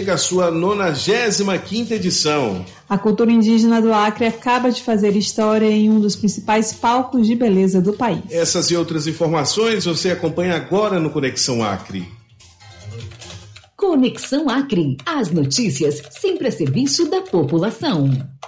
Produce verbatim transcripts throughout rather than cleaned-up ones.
chega a sua nonagésima quinta edição. A cultura indígena do Acre acaba de fazer história em um dos principais palcos de beleza do país. Essas e outras informações você acompanha agora no Conexão Acre. Conexão Acre, as notícias sempre a serviço da população.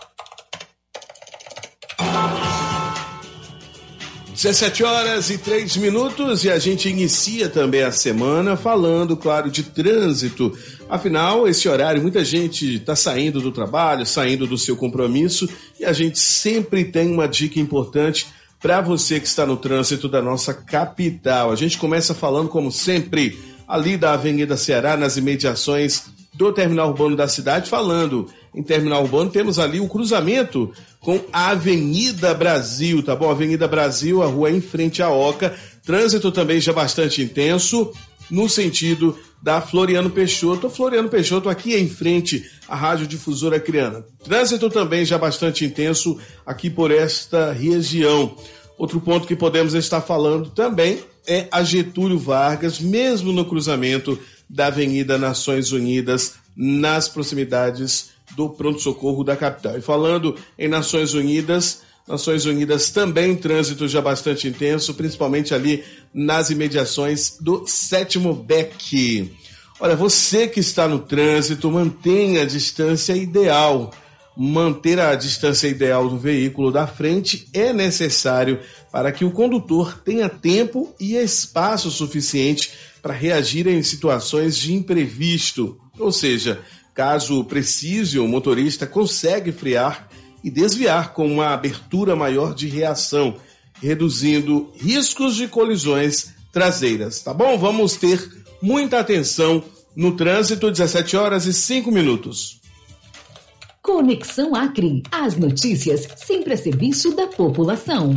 dezessete horas e três minutos e a gente inicia também a semana falando, claro, de trânsito. Afinal, esse horário, muita gente está saindo do trabalho, saindo do seu compromisso e a gente sempre tem uma dica importante para você que está no trânsito da nossa capital. A gente começa falando, como sempre, ali da Avenida Ceará, nas imediações do terminal urbano da cidade. Falando em terminal urbano, temos ali o cruzamento com a Avenida Brasil, tá bom? Avenida Brasil, a rua em frente à Oca. Trânsito também já bastante intenso no sentido da Floriano Peixoto. Floriano Peixoto aqui em frente à Rádio Difusora Acreana. Trânsito também já bastante intenso aqui por esta região. Outro ponto que podemos estar falando também é a Getúlio Vargas, mesmo no cruzamento da Avenida Nações Unidas, nas proximidades do pronto-socorro da capital. E falando em Nações Unidas, Nações Unidas também trânsito já bastante intenso, principalmente ali nas imediações do sétimo B E C. Olha, você que está no trânsito, mantenha a distância ideal. Manter a distância ideal do veículo da frente é necessário para que o condutor tenha tempo e espaço suficiente para reagir em situações de imprevisto. Ou seja, caso precise, o motorista consegue frear e desviar com uma abertura maior de reação, reduzindo riscos de colisões traseiras. Tá bom? Vamos ter muita atenção no trânsito. Dezessete horas e cinco minutos. Conexão Acre, as notícias sempre a serviço da população.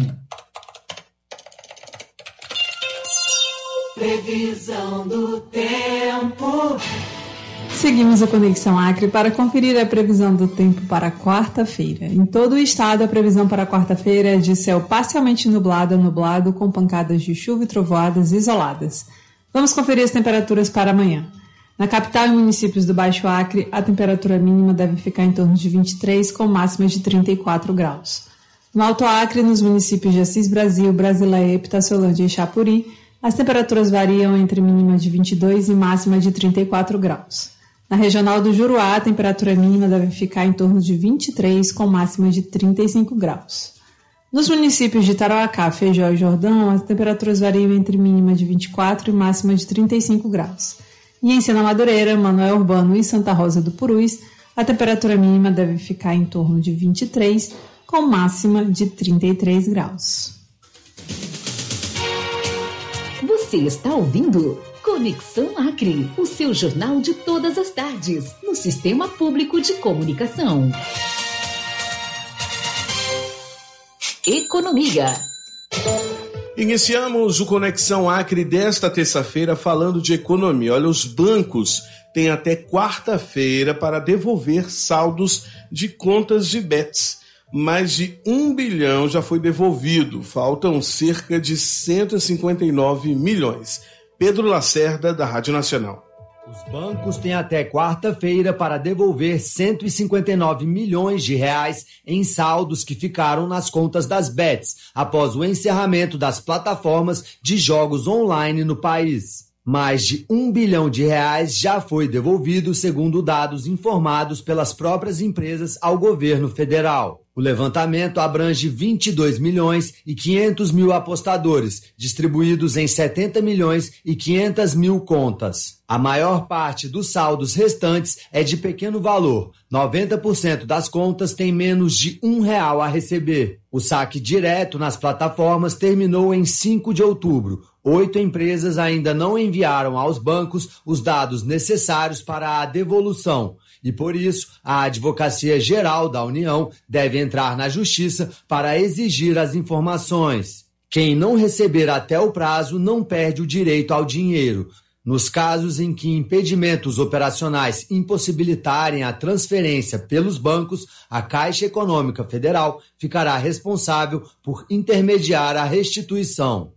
Previsão do tempo. Seguimos a Conexão Acre para conferir a previsão do tempo para quarta-feira. Em todo o estado, a previsão para quarta-feira é de céu parcialmente nublado a nublado, com pancadas de chuva e trovoadas isoladas. Vamos conferir as temperaturas para amanhã. Na capital e municípios do Baixo Acre, a temperatura mínima deve ficar em torno de vinte e três, com máxima de trinta e quatro graus. No Alto Acre, nos municípios de Assis Brasil, Brasileia, Pitaciolândia e Chapuri, as temperaturas variam entre mínima de vinte e dois e máxima de trinta e quatro graus. Na regional do Juruá, a temperatura mínima deve ficar em torno de vinte e três, com máxima de trinta e cinco graus. Nos municípios de Tarauacá, Feijó e Jordão, as temperaturas variam entre mínima de vinte e quatro e máxima de trinta e cinco graus. E em Sena Madureira, Manoel Urbano e Santa Rosa do Purus, a temperatura mínima deve ficar em torno de vinte e três, com máxima de trinta e três graus. Você está ouvindo Conexão Acre, o seu jornal de todas as tardes, no Sistema Público de Comunicação. Economia. Iniciamos o Conexão Acre desta terça-feira falando de economia. Olha, os bancos têm até quarta-feira para devolver saldos de contas de B E Ts. Mais de um bilhão já foi devolvido. Faltam cerca de cento e cinquenta e nove milhões. Pedro Lacerda, da Rádio Nacional. Os bancos têm até quarta-feira para devolver cento e cinquenta e nove milhões de reais em saldos que ficaram nas contas das B E Ts após o encerramento das plataformas de jogos online no país. Mais de um bilhão de reais já foi devolvido, segundo dados informados pelas próprias empresas ao governo federal. O levantamento abrange vinte e dois milhões e quinhentos mil apostadores, distribuídos em setenta milhões e quinhentas mil contas. A maior parte dos saldos restantes é de pequeno valor. noventa por cento das contas têm menos de um real a receber. O saque direto nas plataformas terminou em cinco de outubro. Oito empresas ainda não enviaram aos bancos os dados necessários para a devolução. E por isso, a Advocacia Geral da União deve entrar na Justiça para exigir as informações. Quem não receber até o prazo não perde o direito ao dinheiro. Nos casos em que impedimentos operacionais impossibilitarem a transferência pelos bancos, a Caixa Econômica Federal ficará responsável por intermediar a restituição.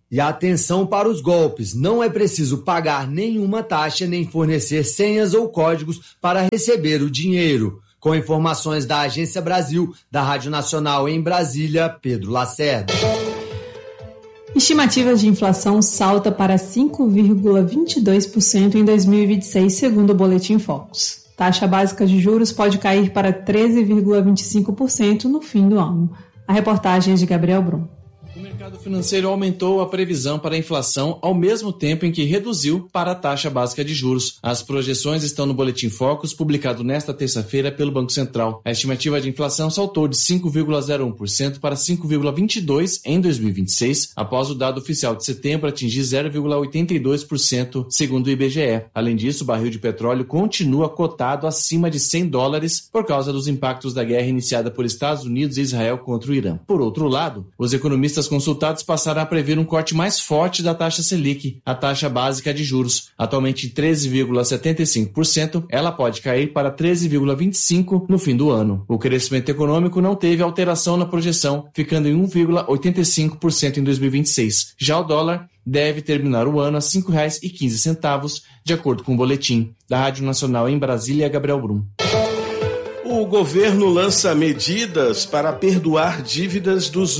E atenção para os golpes, não é preciso pagar nenhuma taxa nem fornecer senhas ou códigos para receber o dinheiro. Com informações da Agência Brasil, da Rádio Nacional em Brasília, Pedro Lacerda. Estimativas de inflação salta para cinco vírgula vinte e dois por cento em dois mil e vinte e seis, segundo o Boletim Focus. Taxa básica de juros pode cair para treze vírgula vinte e cinco por cento no fim do ano. A reportagem é de Gabriel Brum. O mercado financeiro aumentou a previsão para a inflação ao mesmo tempo em que reduziu para a taxa básica de juros. As projeções estão no Boletim Focus, publicado nesta terça-feira pelo Banco Central. A estimativa de inflação saltou de cinco vírgula zero um por cento para cinco vírgula vinte e dois por cento em dois mil e vinte e seis, após o dado oficial de setembro atingir zero vírgula oitenta e dois por cento, segundo o I B G E. Além disso, o barril de petróleo continua cotado acima de cem dólares por causa dos impactos da guerra iniciada por Estados Unidos e Israel contra o Irã. Por outro lado, os economistas consultados passaram a prever um corte mais forte da taxa Selic, a taxa básica de juros. Atualmente em treze vírgula setenta e cinco por cento, ela pode cair para treze vírgula vinte e cinco por cento no fim do ano. O crescimento econômico não teve alteração na projeção, ficando em um vírgula oitenta e cinco por cento em dois mil e vinte e seis. Já o dólar deve terminar o ano a cinco reais e quinze centavos, de acordo com o boletim. Da Rádio Nacional em Brasília, Gabriel Brum. O governo lança medidas para perdoar dívidas dos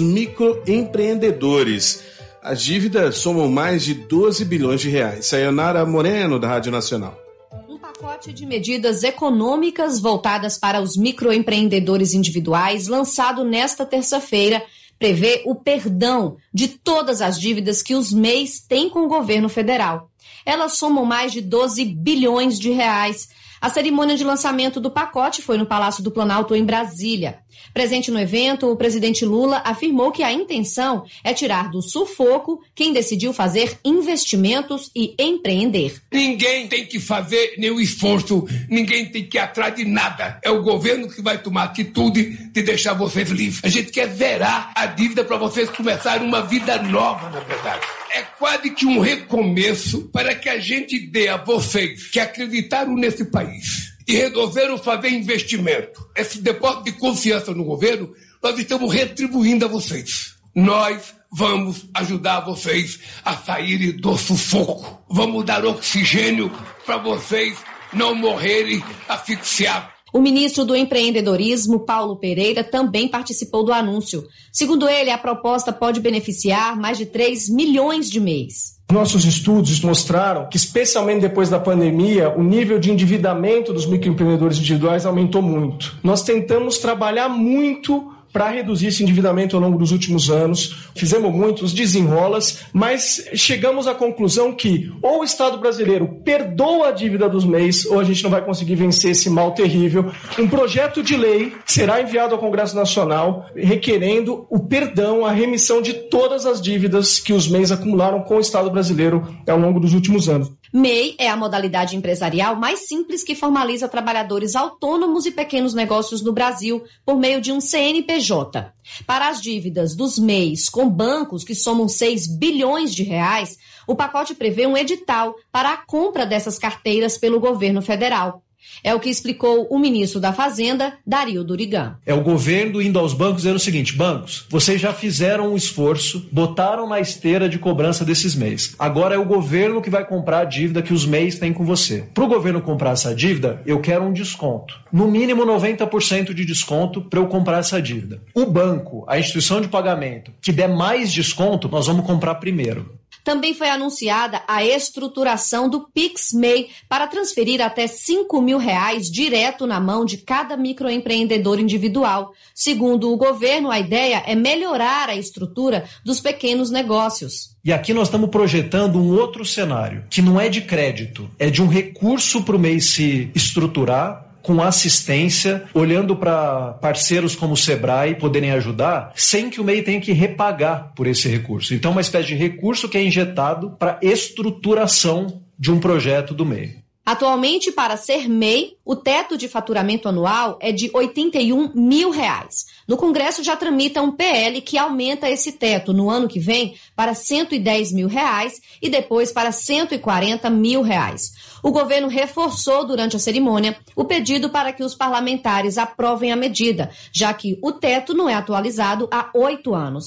microempreendedores. As dívidas somam mais de doze bilhões de reais. Sayonara Moreno, da Rádio Nacional. Um pacote de medidas econômicas voltadas para os microempreendedores individuais, lançado nesta terça-feira, prevê o perdão de todas as dívidas que os M E Is têm com o governo federal. Elas somam mais de doze bilhões de reais. A cerimônia de lançamento do pacote foi no Palácio do Planalto, em Brasília. Presente no evento, o presidente Lula afirmou que a intenção é tirar do sufoco quem decidiu fazer investimentos e empreender. Ninguém tem que fazer nenhum esforço, ninguém tem que ir atrás de nada. É o governo que vai tomar atitude de deixar vocês livres. A gente quer zerar a dívida para vocês começarem uma vida nova, na verdade. É quase que um recomeço para que a gente dê a vocês que acreditaram nesse país e resolveram fazer investimento. Esse depósito de confiança no governo, nós estamos retribuindo a vocês. Nós vamos ajudar vocês a saírem do sufoco. Vamos dar oxigênio para vocês não morrerem asfixiados. O ministro do Empreendedorismo, Paulo Pereira, também participou do anúncio. Segundo ele, a proposta pode beneficiar mais de três milhões de M E Is. Nossos estudos mostraram que, especialmente depois da pandemia, o nível de endividamento dos microempreendedores individuais aumentou muito. Nós tentamos trabalhar muito para reduzir esse endividamento ao longo dos últimos anos. Fizemos muitos desenrolas, mas chegamos à conclusão que ou o Estado brasileiro perdoa a dívida dos M E Is, ou a gente não vai conseguir vencer esse mal terrível. Um projeto de lei será enviado ao Congresso Nacional requerendo o perdão, a remissão de todas as dívidas que os M E Is acumularam com o Estado brasileiro ao longo dos últimos anos. M E I é a modalidade empresarial mais simples que formaliza trabalhadores autônomos e pequenos negócios no Brasil por meio de um C N P J. Para as dívidas dos M E Is com bancos, que somam seis bilhões de reais, o pacote prevê um edital para a compra dessas carteiras pelo governo federal. É o que explicou o ministro da Fazenda, Dario Durigan. É o governo indo aos bancos dizendo o seguinte: bancos, vocês já fizeram um esforço, botaram na esteira de cobrança desses M E Is. Agora é o governo que vai comprar a dívida que os M E Is têm com você. Para o governo comprar essa dívida, eu quero um desconto. No mínimo noventa por cento de desconto para eu comprar essa dívida. O banco, a instituição de pagamento, que der mais desconto, nós vamos comprar primeiro. Também foi anunciada a estruturação do PicMEI para transferir até cinco mil reais direto na mão de cada microempreendedor individual. Segundo o governo, a ideia é melhorar a estrutura dos pequenos negócios. E aqui nós estamos projetando um outro cenário, que não é de crédito, é de um recurso para o M E I se estruturar, com assistência, olhando para parceiros como o Sebrae poderem ajudar, sem que o M E I tenha que repagar por esse recurso. Então, uma espécie de recurso que é injetado para estruturação de um projeto do M E I. Atualmente, para ser M E I, o teto de faturamento anual é de oitenta e um mil reais. No Congresso já tramita um P L que aumenta esse teto no ano que vem para cento e dez mil reais e depois para cento e quarenta mil reais. O governo reforçou durante a cerimônia o pedido para que os parlamentares aprovem a medida, já que o teto não é atualizado há oito anos.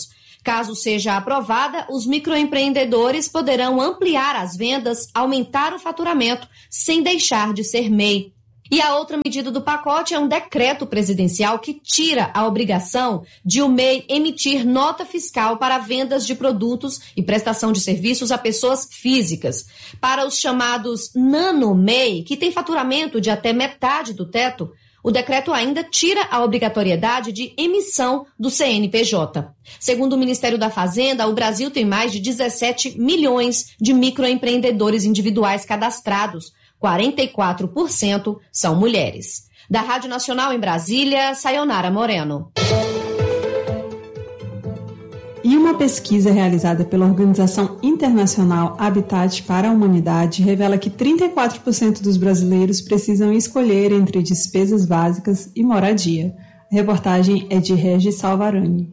Caso seja aprovada, os microempreendedores poderão ampliar as vendas, aumentar o faturamento, sem deixar de ser M E I. E a outra medida do pacote é um decreto presidencial que tira a obrigação de o M E I emitir nota fiscal para vendas de produtos e prestação de serviços a pessoas físicas. Para os chamados nano-M E I, que tem faturamento de até metade do teto, o decreto ainda tira a obrigatoriedade de emissão do C N P J. Segundo o Ministério da Fazenda, o Brasil tem mais de dezessete milhões de microempreendedores individuais cadastrados. quarenta e quatro por cento são mulheres. Da Rádio Nacional em Brasília, Sayonara Moreno. E uma pesquisa realizada pela Organização Internacional Habitat para a Humanidade revela que trinta e quatro por cento dos brasileiros precisam escolher entre despesas básicas e moradia. A reportagem é de Regis Salvarani.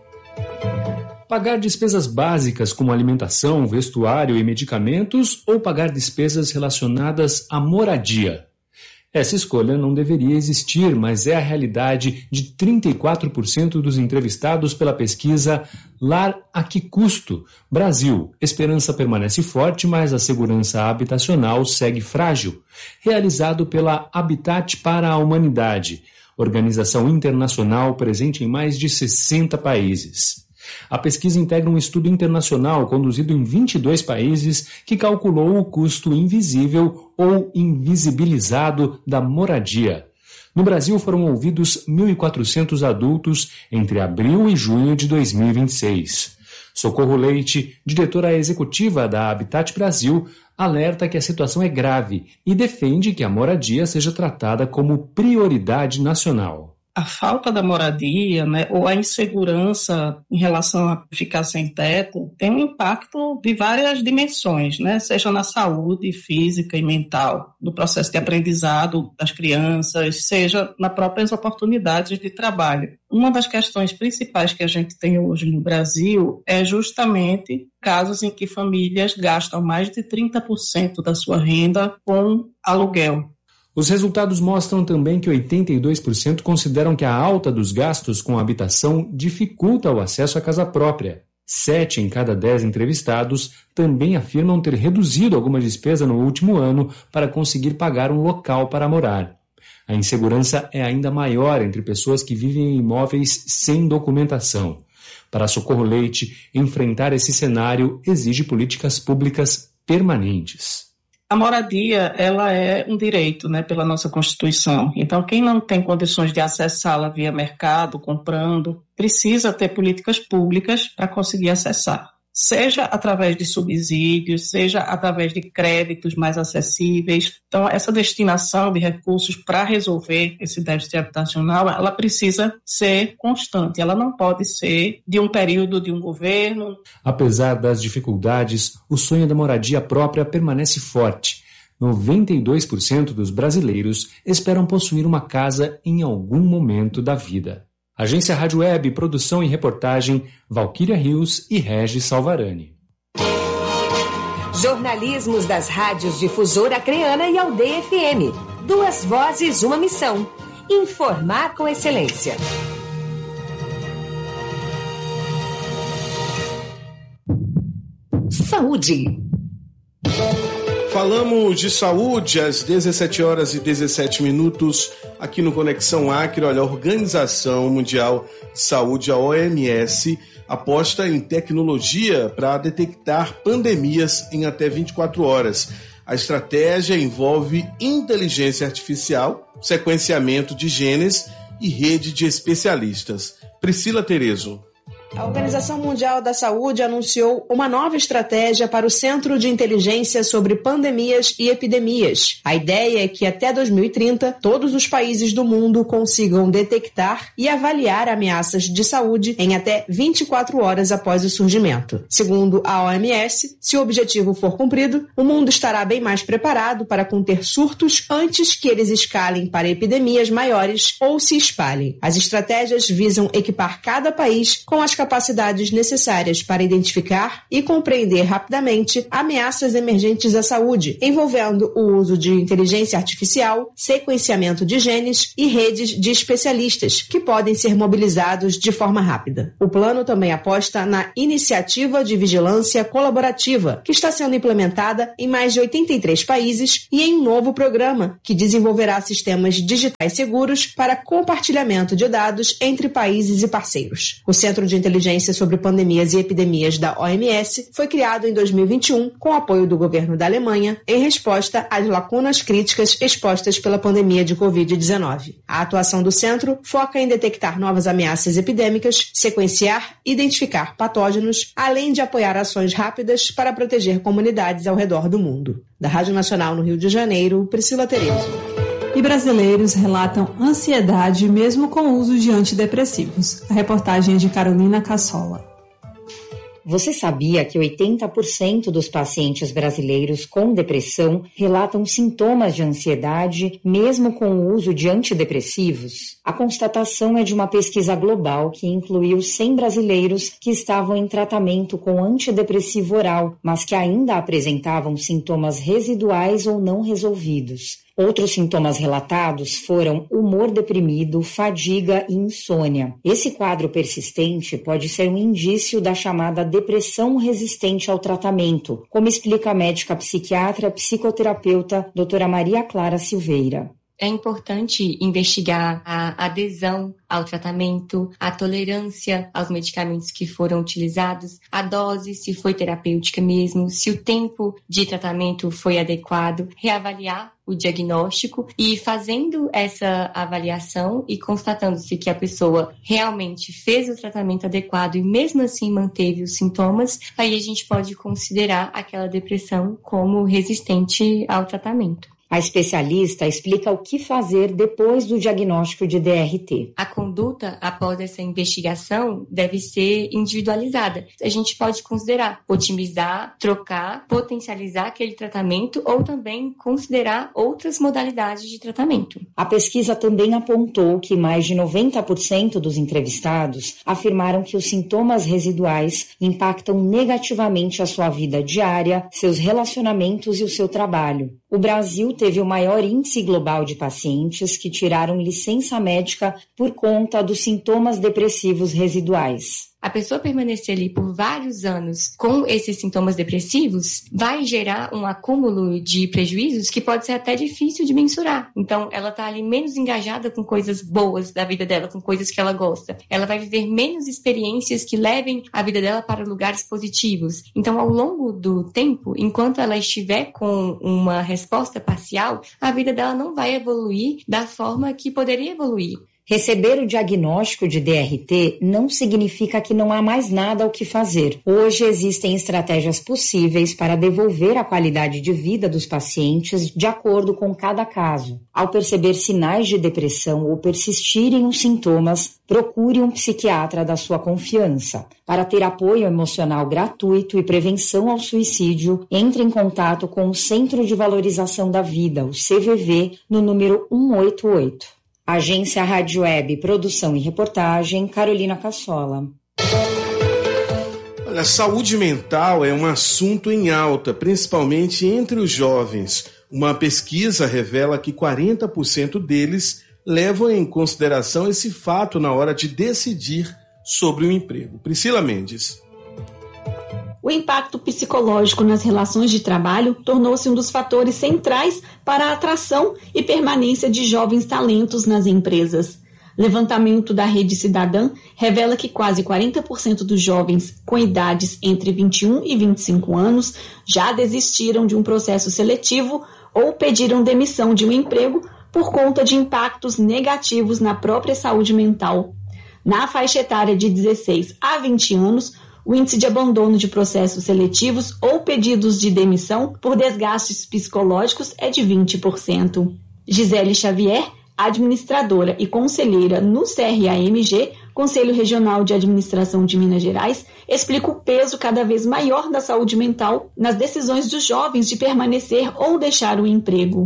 Pagar despesas básicas como alimentação, vestuário e medicamentos ou pagar despesas relacionadas à moradia? Essa escolha não deveria existir, mas é a realidade de trinta e quatro por cento dos entrevistados pela pesquisa Lar a que Custo? Brasil. Esperança permanece forte, mas a segurança habitacional segue frágil. Realizado pela Habitat para a Humanidade, organização internacional presente em mais de sessenta países. A pesquisa integra um estudo internacional conduzido em vinte e dois países que calculou o custo invisível ou invisibilizado da moradia. No Brasil foram ouvidos mil e quatrocentos adultos entre abril e junho de dois mil e vinte e seis. Socorro Leite, diretora executiva da Habitat Brasil, alerta que a situação é grave e defende que a moradia seja tratada como prioridade nacional. A falta da moradia, né, ou a insegurança em relação a ficar sem teto tem um impacto de várias dimensões, né, seja na saúde física e mental, no processo de aprendizado das crianças, seja nas próprias oportunidades de trabalho. Uma das questões principais que a gente tem hoje no Brasil é justamente casos em que famílias gastam mais de trinta por cento da sua renda com aluguel. Os resultados mostram também que oitenta e dois por cento consideram que a alta dos gastos com habitação dificulta o acesso à casa própria. Sete em cada dez entrevistados também afirmam ter reduzido alguma despesa no último ano para conseguir pagar um local para morar. A insegurança é ainda maior entre pessoas que vivem em imóveis sem documentação. Para Socorro Leite, enfrentar esse cenário exige políticas públicas permanentes. A moradia, ela é um direito, né, pela nossa Constituição. Então, quem não tem condições de acessá-la via mercado, comprando, precisa ter políticas públicas para conseguir acessar. Seja através de subsídios, seja através de créditos mais acessíveis. Então, essa destinação de recursos para resolver esse déficit habitacional, ela precisa ser constante. Ela não pode ser de um período de um governo. Apesar das dificuldades, o sonho da moradia própria permanece forte. noventa e dois por cento dos brasileiros esperam possuir uma casa em algum momento da vida. Agência Rádio Web, produção e reportagem, Valquíria Rios e Regis Salvarani. Jornalismos das rádios Difusora Acreana e Aldeia F M. Duas vozes, uma missão. Informar com excelência. Saúde. Falamos de saúde às dezessete horas e dezessete minutos aqui no Conexão Acre. Olha, a Organização Mundial de Saúde, a O M S, aposta em tecnologia para detectar pandemias em até vinte e quatro horas. A estratégia envolve inteligência artificial, sequenciamento de genes e rede de especialistas. Priscila Terezo. A Organização Mundial da Saúde anunciou uma nova estratégia para o Centro de Inteligência sobre Pandemias e Epidemias. A ideia é que até dois mil e trinta, todos os países do mundo consigam detectar e avaliar ameaças de saúde em até vinte e quatro horas após o surgimento. Segundo a O M S, se o objetivo for cumprido, o mundo estará bem mais preparado para conter surtos antes que eles escalem para epidemias maiores ou se espalhem. As estratégias visam equipar cada país com as capacidades capacidades necessárias para identificar e compreender rapidamente ameaças emergentes à saúde, envolvendo o uso de inteligência artificial, sequenciamento de genes e redes de especialistas, que podem ser mobilizados de forma rápida. O plano também aposta na Iniciativa de Vigilância Colaborativa, que está sendo implementada em mais de oitenta e três países, e em um novo programa que desenvolverá sistemas digitais seguros para compartilhamento de dados entre países e parceiros. O Centro de Inteligência sobre Pandemias e Epidemias da O M S foi criado em dois mil e vinte e um com apoio do governo da Alemanha em resposta às lacunas críticas expostas pela pandemia de covid dezenove. A atuação do centro foca em detectar novas ameaças epidêmicas, sequenciar e identificar patógenos, além de apoiar ações rápidas para proteger comunidades ao redor do mundo. Da Rádio Nacional no Rio de Janeiro, Priscila Terezo. E brasileiros relatam ansiedade mesmo com o uso de antidepressivos. A reportagem é de Carolina Cassola. Você sabia que oitenta por cento dos pacientes brasileiros com depressão relatam sintomas de ansiedade, mesmo com o uso de antidepressivos? A constatação é de uma pesquisa global que incluiu cem brasileiros que estavam em tratamento com antidepressivo oral, mas que ainda apresentavam sintomas residuais ou não resolvidos. Outros sintomas relatados foram humor deprimido, fadiga e insônia. Esse quadro persistente pode ser um indício da chamada depressão resistente ao tratamento, como explica a médica psiquiatra psicoterapeuta doutora Maria Clara Silveira. É importante investigar a adesão ao tratamento, a tolerância aos medicamentos que foram utilizados, a dose, se foi terapêutica mesmo, se o tempo de tratamento foi adequado, reavaliar o diagnóstico e fazendo essa avaliação e constatando-se que a pessoa realmente fez o tratamento adequado e mesmo assim manteve os sintomas, aí a gente pode considerar aquela depressão como resistente ao tratamento. A especialista explica o que fazer depois do diagnóstico de D R T. A conduta após essa investigação deve ser individualizada. A gente pode considerar otimizar, trocar, potencializar aquele tratamento ou também considerar outras modalidades de tratamento. A pesquisa também apontou que mais de noventa por cento dos entrevistados afirmaram que os sintomas residuais impactam negativamente a sua vida diária, seus relacionamentos e o seu trabalho. O Brasil teve o maior índice global de pacientes que tiraram licença médica por conta dos sintomas depressivos residuais. A pessoa permanecer ali por vários anos com esses sintomas depressivos vai gerar um acúmulo de prejuízos que pode ser até difícil de mensurar. Então, ela está ali menos engajada com coisas boas da vida dela, com coisas que ela gosta. Ela vai viver menos experiências que levem a vida dela para lugares positivos. Então, ao longo do tempo, enquanto ela estiver com uma resposta parcial, a vida dela não vai evoluir da forma que poderia evoluir. Receber o diagnóstico de D R T não significa que não há mais nada ao que fazer. Hoje existem estratégias possíveis para devolver a qualidade de vida dos pacientes de acordo com cada caso. Ao perceber sinais de depressão ou persistirem os sintomas, procure um psiquiatra da sua confiança. Para ter apoio emocional gratuito e prevenção ao suicídio, entre em contato com o Centro de Valorização da Vida, o C V V, no número um oito oito. Agência Rádio Web, produção e reportagem, Carolina Cassola. Olha, saúde mental é um assunto em alta, principalmente entre os jovens. Uma pesquisa revela que quarenta por cento deles levam em consideração esse fato na hora de decidir sobre o emprego. Priscila Mendes. O impacto psicológico nas relações de trabalho tornou-se um dos fatores centrais para a atração e permanência de jovens talentos nas empresas. Levantamento da Rede Cidadã revela que quase quarenta por cento dos jovens com idades entre vinte e um e vinte e cinco anos já desistiram de um processo seletivo ou pediram demissão de um emprego por conta de impactos negativos na própria saúde mental. Na faixa etária de dezesseis a vinte anos, o índice de abandono de processos seletivos ou pedidos de demissão por desgastes psicológicos é de vinte por cento. Gisele Xavier, administradora e conselheira no C R A M G, Conselho Regional de Administração de Minas Gerais, explica o peso cada vez maior da saúde mental nas decisões dos jovens de permanecer ou deixar o emprego.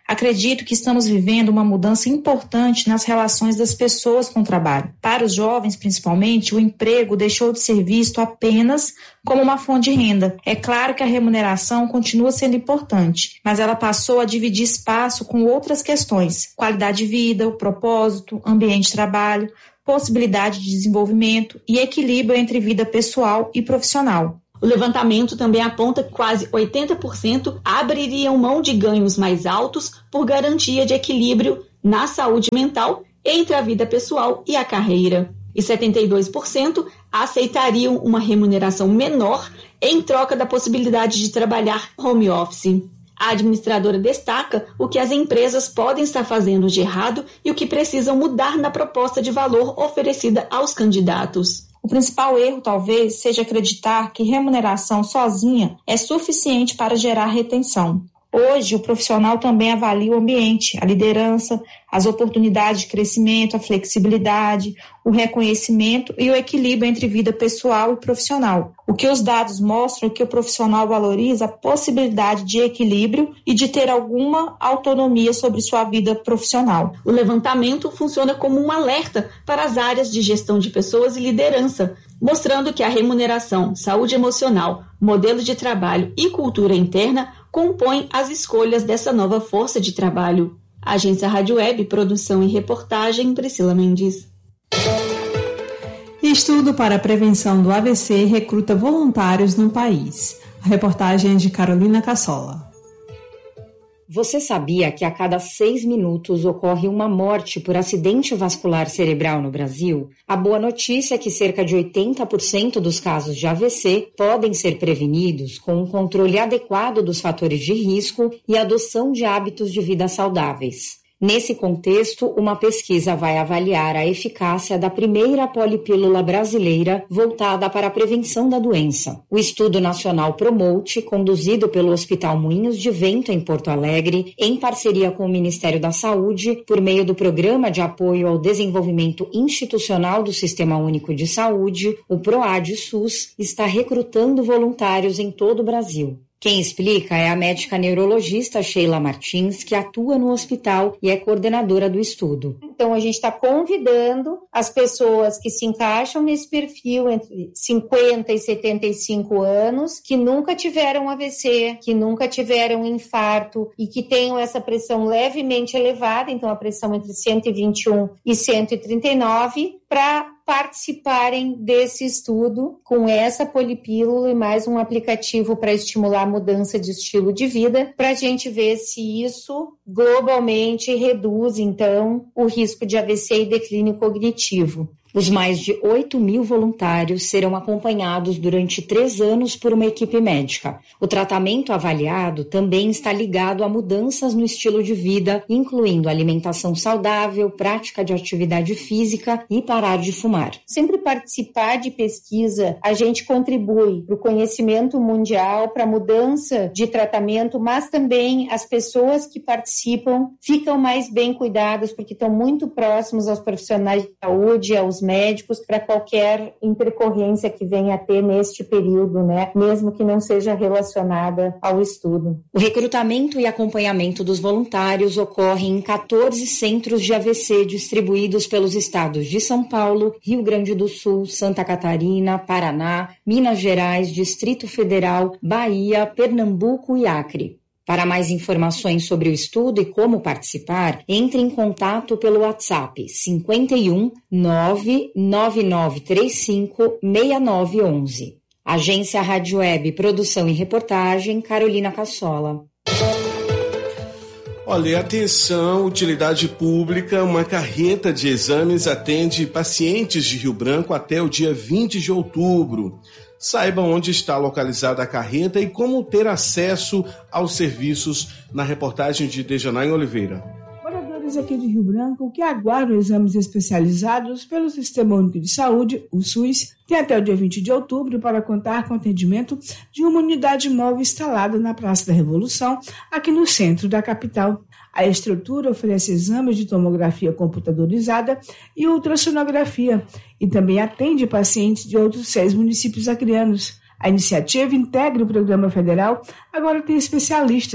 Acredito que estamos vivendo uma mudança importante nas relações das pessoas com o trabalho. Para os jovens, principalmente, o emprego deixou de ser visto apenas como uma fonte de renda. É claro que a remuneração continua sendo importante, mas ela passou a dividir espaço com outras questões: qualidade de vida, o propósito, ambiente de trabalho, possibilidade de desenvolvimento e equilíbrio entre vida pessoal e profissional. O levantamento também aponta que quase oitenta por cento abririam mão de ganhos mais altos por garantia de equilíbrio na saúde mental entre a vida pessoal e a carreira. E setenta e dois por cento aceitariam uma remuneração menor em troca da possibilidade de trabalhar home office. A administradora destaca o que as empresas podem estar fazendo de errado e o que precisam mudar na proposta de valor oferecida aos candidatos. O principal erro, talvez, seja acreditar que remuneração sozinha é suficiente para gerar retenção. Hoje, o profissional também avalia o ambiente, a liderança, as oportunidades de crescimento, a flexibilidade, o reconhecimento e o equilíbrio entre vida pessoal e profissional. O que os dados mostram é que o profissional valoriza a possibilidade de equilíbrio e de ter alguma autonomia sobre sua vida profissional. O levantamento funciona como um alerta para as áreas de gestão de pessoas e liderança, mostrando que a remuneração, saúde emocional, modelo de trabalho e cultura interna compõem as escolhas dessa nova força de trabalho. Agência Rádio Web, produção e reportagem, Priscila Mendes. Estudo para a prevenção do A V C recruta voluntários no país. A reportagem é de Carolina Cassola. Você sabia que a cada seis minutos ocorre uma morte por acidente vascular cerebral no Brasil? A boa notícia é que cerca de oitenta por cento dos casos de A V C podem ser prevenidos com um controle adequado dos fatores de risco e adoção de hábitos de vida saudáveis. Nesse contexto, uma pesquisa vai avaliar a eficácia da primeira polipílula brasileira voltada para a prevenção da doença. O Estudo Nacional Promote, conduzido pelo Hospital Moinhos de Vento, em Porto Alegre, em parceria com o Ministério da Saúde, por meio do Programa de Apoio ao Desenvolvimento Institucional do Sistema Único de Saúde, o PROAD-SUS, está recrutando voluntários em todo o Brasil. Quem explica é a médica neurologista Sheila Martins, que atua no hospital e é coordenadora do estudo. Então, a gente está convidando as pessoas que se encaixam nesse perfil entre cinquenta e setenta e cinco anos, que nunca tiveram A V C, que nunca tiveram infarto e que tenham essa pressão levemente elevada, então a pressão entre cento e vinte e um e cento e trinta e nove, para participarem desse estudo com essa polipílula e mais um aplicativo para estimular a mudança de estilo de vida, para a gente ver se isso globalmente reduz, então, o risco de A V C e declínio cognitivo. Os mais de oito mil voluntários serão acompanhados durante três anos por uma equipe médica. O tratamento avaliado também está ligado a mudanças no estilo de vida, incluindo alimentação saudável, prática de atividade física e parar de fumar. Sempre participar de pesquisa, a gente contribui para o conhecimento mundial, para a mudança de tratamento, mas também as pessoas que participam ficam mais bem cuidadas, porque estão muito próximos aos profissionais de saúde, aos médicos, para qualquer intercorrência que venha a ter neste período, né? Mesmo que não seja relacionada ao estudo. O recrutamento e acompanhamento dos voluntários ocorre em quatorze centros de A V C distribuídos pelos estados de São Paulo, Rio Grande do Sul, Santa Catarina, Paraná, Minas Gerais, Distrito Federal, Bahia, Pernambuco e Acre. Para mais informações sobre o estudo e como participar, entre em contato pelo WhatsApp cinco um nove nove nove três cinco seis nove um um. Agência Rádio Web, produção e reportagem, Carolina Cassola. Olha, atenção, utilidade pública, uma carreta de exames atende pacientes de Rio Branco até o dia vinte de outubro. Saiba onde está localizada a carreta e como ter acesso aos serviços na reportagem de Dejanay Oliveira. Moradores aqui de Rio Branco que aguardam exames especializados pelo Sistema Único de Saúde, o SUS, têm até o dia vinte de outubro para contar com o atendimento de uma unidade móvel instalada na Praça da Revolução, aqui no centro da capital. A estrutura oferece exames de tomografia computadorizada e ultrassonografia e também atende pacientes de outros seis municípios acreanos. A iniciativa integra o programa federal, agora tem especialistas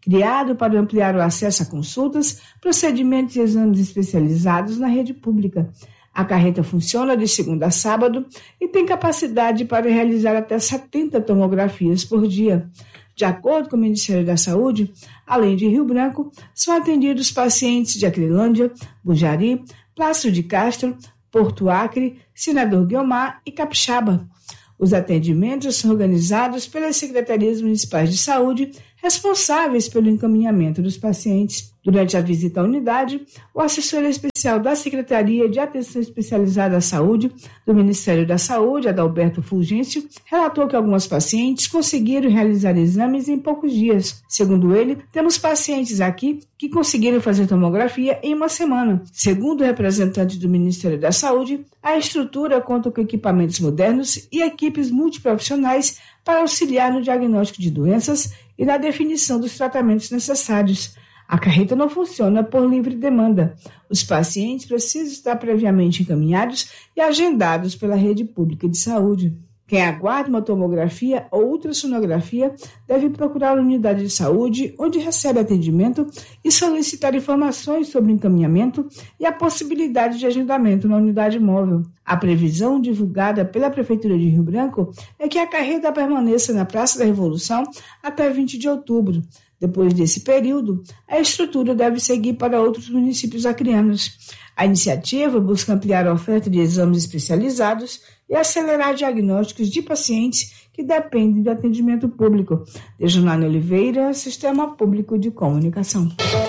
criado para ampliar o acesso a consultas, procedimentos e exames especializados na rede pública. A carreta funciona de segunda a sábado e tem capacidade para realizar até setenta tomografias por dia. De acordo com o Ministério da Saúde, além de Rio Branco, são atendidos pacientes de Acrelândia, Bujari, Plácido de Castro, Porto Acre, Senador Guiomar e Capixaba. Os atendimentos são organizados pelas secretarias municipais de saúde, responsáveis pelo encaminhamento dos pacientes. Durante a visita à unidade, o assessor especial da Secretaria de Atenção Especializada à Saúde do Ministério da Saúde, Adalberto Fulgêncio, relatou que algumas pacientes conseguiram realizar exames em poucos dias. Segundo ele, temos pacientes aqui que conseguiram fazer tomografia em uma semana. Segundo o representante do Ministério da Saúde, a estrutura conta com equipamentos modernos e equipes multiprofissionais para auxiliar no diagnóstico de doenças e na definição dos tratamentos necessários. A carreta não funciona por livre demanda. Os pacientes precisam estar previamente encaminhados e agendados pela rede pública de saúde. Quem aguarda uma tomografia ou ultrassonografia deve procurar a unidade de saúde onde recebe atendimento e solicitar informações sobre o encaminhamento e a possibilidade de agendamento na unidade móvel. A previsão divulgada pela Prefeitura de Rio Branco é que a carreta permaneça na Praça da Revolução até vinte de outubro. Depois desse período, a estrutura deve seguir para outros municípios acreanos. A iniciativa busca ampliar a oferta de exames especializados e acelerar diagnósticos de pacientes que dependem do atendimento público. Dejanane Oliveira, Sistema Público de Comunicação.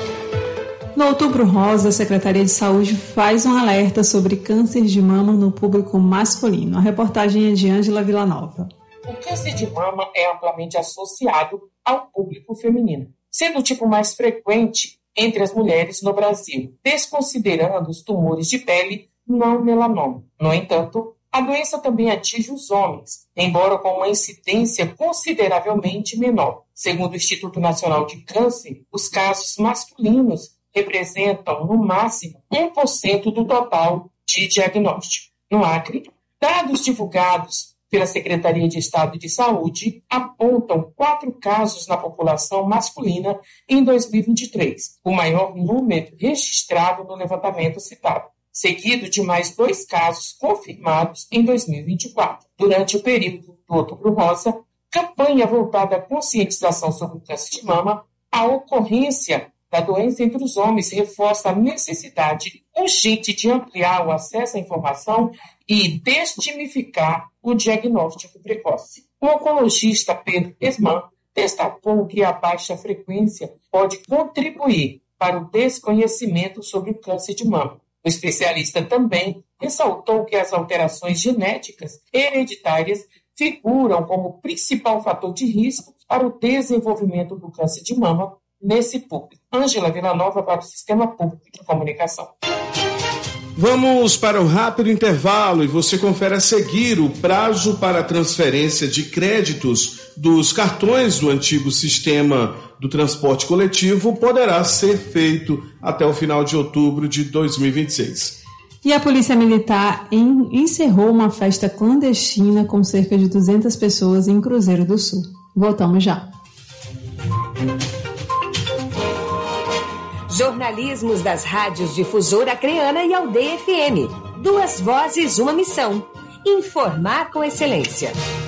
No Outubro Rosa, a Secretaria de Saúde faz um alerta sobre câncer de mama no público masculino. A reportagem é de Ângela Villanova. O câncer de mama é amplamente associado ao público feminino, sendo o tipo mais frequente entre as mulheres no Brasil, desconsiderando os tumores de pele não melanoma. No entanto, a doença também atinge os homens, embora com uma incidência consideravelmente menor. Segundo o Instituto Nacional de Câncer, os casos masculinos representam, no máximo, um por cento do total de diagnóstico. No Acre, dados divulgados pela Secretaria de Estado de Saúde apontam quatro casos na população masculina em dois mil e vinte e três, o maior número registrado no levantamento citado, seguido de mais dois casos confirmados em dois mil e vinte e quatro. Durante o período do Outubro Rosa, campanha voltada à conscientização sobre o câncer de mama, a ocorrência da doença entre os homens reforça a necessidade urgente de ampliar o acesso à informação e desmistificar o diagnóstico precoce. O oncologista Pedro Esman destacou que a baixa frequência pode contribuir para o desconhecimento sobre o câncer de mama. O especialista também ressaltou que as alterações genéticas hereditárias figuram como principal fator de risco para o desenvolvimento do câncer de mama nesse público. Ângela Villanova para o Sistema Público de Comunicação. Vamos para um rápido intervalo e você confere a seguir o prazo para a transferência de créditos dos cartões do antigo sistema do transporte coletivo poderá ser feito até o final de outubro de dois mil e vinte e seis. E a Polícia Militar em, encerrou uma festa clandestina com cerca de duzentas pessoas em Cruzeiro do Sul. Voltamos já. Jornalismos das rádios Difusora Acreana e Aldeia F M. Duas vozes, uma missão. Informar com excelência.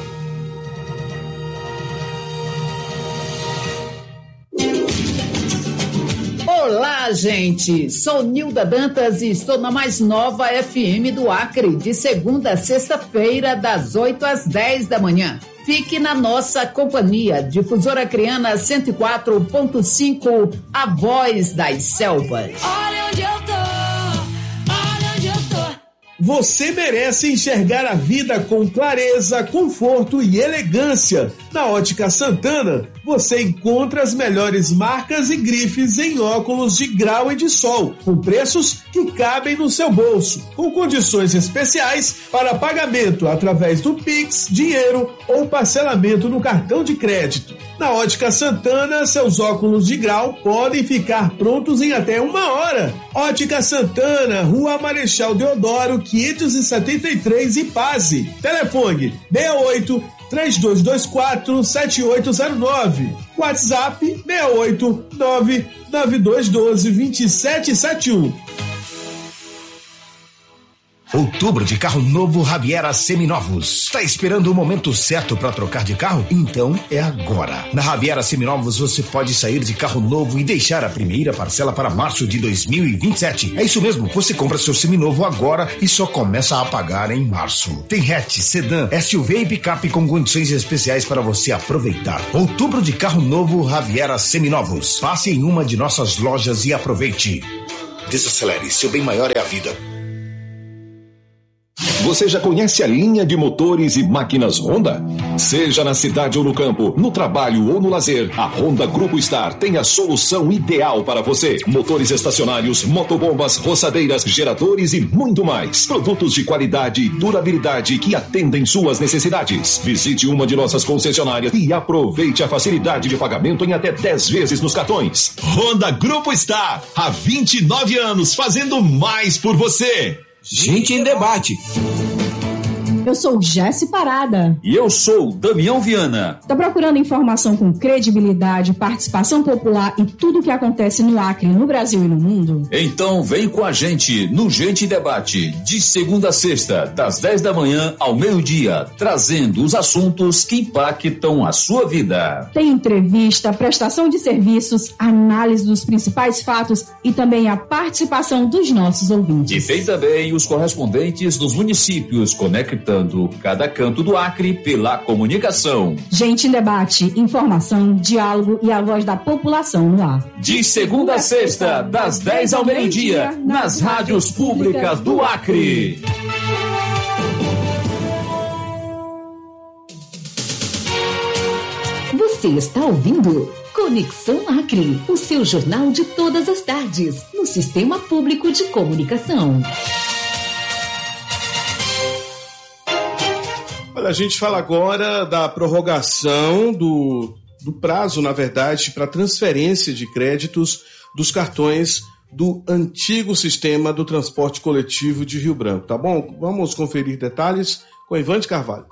Olá, gente! Sou Nilda Dantas e estou na mais nova F M do Acre, de segunda a sexta-feira, das oito às dez da manhã. Fique na nossa companhia, Difusora Acreana cento e quatro ponto cinco, a voz das selvas. Olha onde eu tô, olha onde eu tô. Você merece enxergar a vida com clareza, conforto e elegância. Na Ótica Santana, você encontra as melhores marcas e grifes em óculos de grau e de sol, com preços que cabem no seu bolso, com condições especiais para pagamento através do Pix, dinheiro ou parcelamento no cartão de crédito. Na Ótica Santana, seus óculos de grau podem ficar prontos em até uma hora. Ótica Santana, Rua Marechal Deodoro, quinhentos e setenta e três, Ipaze. Telefone seis oito, três dois dois quatro, sete oito zero nove. WhatsApp seis oito nove nove dois um dois, dois sete sete um. Outubro de carro novo Rabiera Seminovos. Tá esperando o momento certo para trocar de carro? Então é agora. Na Rabiera Seminovos você pode sair de carro novo e deixar a primeira parcela para março de dois mil e vinte e sete. É isso mesmo, você compra seu seminovo agora e só começa a pagar em março. Tem hatch, sedã, S U V e picape com condições especiais para você aproveitar. Outubro de carro novo Rabiera Seminovos. Passe em uma de nossas lojas e aproveite. Desacelere, seu bem maior é a vida. Você já conhece a linha de motores e máquinas Honda? Seja na cidade ou no campo, no trabalho ou no lazer, a Honda Grupo Star tem a solução ideal para você. Motores estacionários, motobombas, roçadeiras, geradores e muito mais. Produtos de qualidade e durabilidade que atendem suas necessidades. Visite uma de nossas concessionárias e aproveite a facilidade de pagamento em até dez vezes nos cartões. Honda Grupo Star, há vinte e nove anos fazendo mais por você. Gente em Debate. Eu sou Jéssica Parada. E eu sou Damião Viana. Tá procurando informação com credibilidade, participação popular e tudo o que acontece no Acre, no Brasil e no mundo? Então vem com a gente no Gente em Debate, de segunda a sexta, das dez da manhã ao meio-dia, trazendo os assuntos que impactam a sua vida. Tem entrevista, prestação de serviços, análise dos principais fatos e também a participação dos nossos ouvintes. E tem também os correspondentes dos municípios conectando cada canto do Acre pela comunicação. Gente em Debate, informação, diálogo e a voz da população no ar. De segunda a sexta, das dez ao meio-dia, nas rádios públicas do Acre. Você está ouvindo Conexão Acre, o seu jornal de todas as tardes, no Sistema Público de Comunicação. Olha, a gente fala agora da prorrogação do, do prazo, na verdade, para transferência de créditos dos cartões do antigo sistema do transporte coletivo de Rio Branco, tá bom? Vamos conferir detalhes com Ivande Carvalho.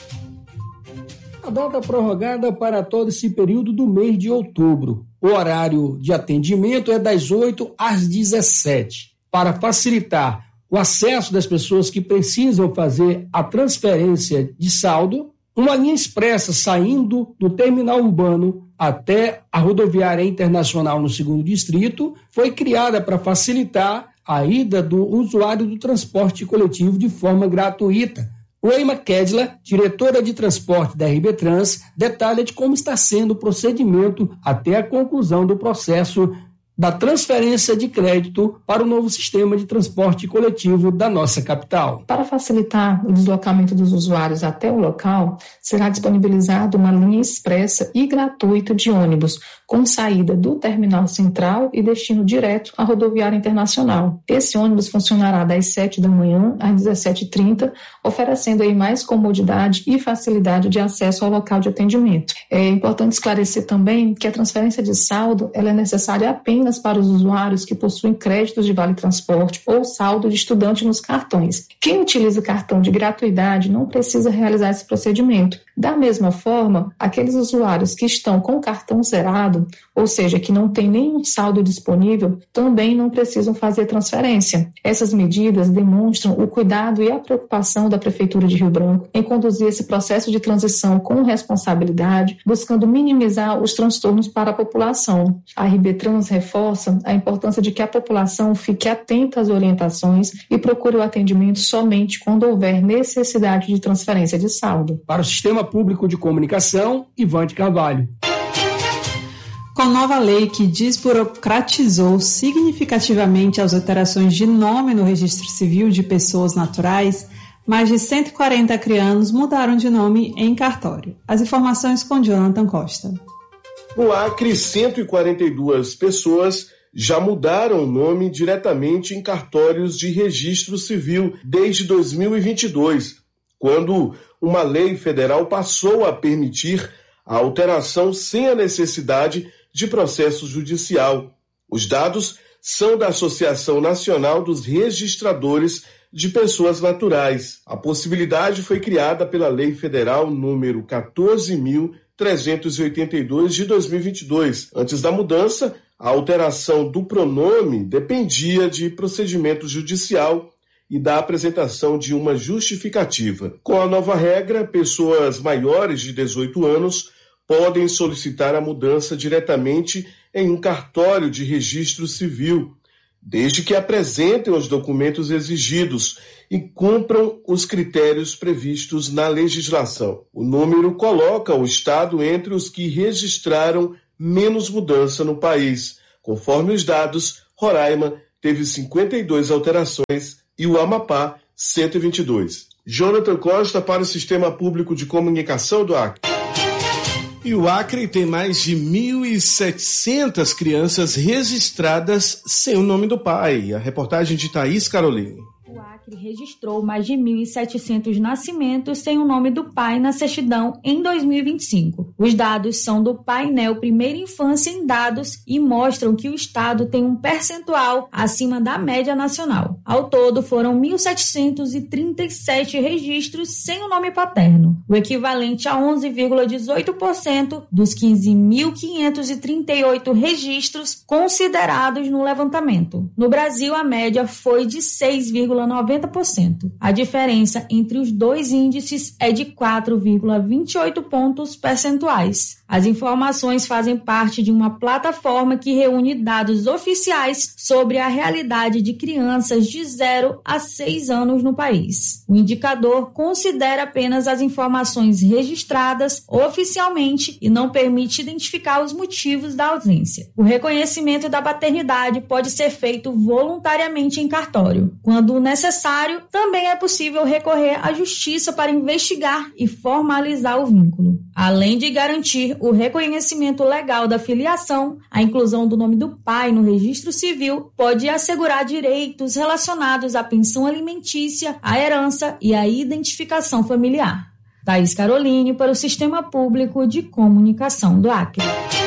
A data prorrogada para todo esse período do mês de outubro. O horário de atendimento é das oito às dezessete. Para facilitar o acesso das pessoas que precisam fazer a transferência de saldo, uma linha expressa saindo do terminal urbano até a rodoviária internacional no segundo distrito foi criada para facilitar a ida do usuário do transporte coletivo de forma gratuita. Weima Kedla, diretora de transporte da R B Trans, detalha de como está sendo o procedimento até a conclusão do processo da transferência de crédito para o novo sistema de transporte coletivo da nossa capital. Para facilitar o deslocamento dos usuários até o local, será disponibilizada uma linha expressa e gratuita de ônibus, com saída do terminal central e destino direto à rodoviária internacional. Esse ônibus funcionará das sete da manhã às dezessete e trinta, oferecendo aí mais comodidade e facilidade de acesso ao local de atendimento. É importante esclarecer também que a transferência de saldo ela é necessária apenas para os usuários que possuem créditos de vale-transporte ou saldo de estudante nos cartões. Quem utiliza cartão de gratuidade não precisa realizar esse procedimento. Da mesma forma, aqueles usuários que estão com cartão zerado, ou seja, que não tem nenhum saldo disponível, também não precisam fazer transferência. Essas medidas demonstram o cuidado e a preocupação da Prefeitura de Rio Branco em conduzir esse processo de transição com responsabilidade, buscando minimizar os transtornos para a população. A R B Trans reforça a importância de que a população fique atenta às orientações e procure o atendimento somente quando houver necessidade de transferência de saldo. Para o Sistema Público de Comunicação, Ivande Carvalho. Com nova lei que desburocratizou significativamente as alterações de nome no registro civil de pessoas naturais, mais de cento e quarenta acreanos mudaram de nome em cartório. As informações com Jonathan Costa. No Acre, cento e quarenta e duas pessoas já mudaram o nome diretamente em cartórios de registro civil desde dois mil e vinte e dois, quando uma lei federal passou a permitir a alteração sem a necessidade de processo judicial. Os dados são da Associação Nacional dos Registradores de Pessoas Naturais. A possibilidade foi criada pela Lei Federal número quatorze mil trezentos e oitenta e dois de dois mil e vinte e dois. Antes da mudança, a alteração do pronome dependia de procedimento judicial e da apresentação de uma justificativa. Com a nova regra, pessoas maiores de dezoito anos podem solicitar a mudança diretamente em um cartório de registro civil, desde que apresentem os documentos exigidos e cumpram os critérios previstos na legislação. O número coloca o Estado entre os que registraram menos mudança no país. Conforme os dados, Roraima teve cinquenta e duas alterações e o Amapá, cento e vinte e dois. Jonathan Costa para o Sistema Público de Comunicação do Acre. E o Acre tem mais de mil e setecentas crianças registradas sem o nome do pai. A reportagem de Thaís Caroline. O Acre registrou mais de mil e setecentos nascimentos sem o nome do pai na certidão em dois mil e vinte e cinco. Os dados são do painel Primeira Infância em Dados e mostram que o estado tem um percentual acima da média nacional. Ao todo, foram mil setecentos e trinta e sete registros sem o nome paterno, o equivalente a onze vírgula dezoito por cento dos quinze mil quinhentos e trinta e oito registros considerados no levantamento. No Brasil, a média foi de seis vírgula noventa por cento. A diferença entre os dois índices é de quatro vírgula vinte e oito pontos percentuais. As informações fazem parte de uma plataforma que reúne dados oficiais sobre a realidade de crianças de zero a seis anos no país. O indicador considera apenas as informações registradas oficialmente e não permite identificar os motivos da ausência. O reconhecimento da paternidade pode ser feito voluntariamente em cartório. Quando necessário, também é possível recorrer à justiça para investigar e formalizar o vínculo. Além de garantir o reconhecimento legal da filiação, a inclusão do nome do pai no registro civil pode assegurar direitos relacionados à pensão alimentícia, à herança e à identificação familiar. Thaís Caroline para o Sistema Público de Comunicação do Acre.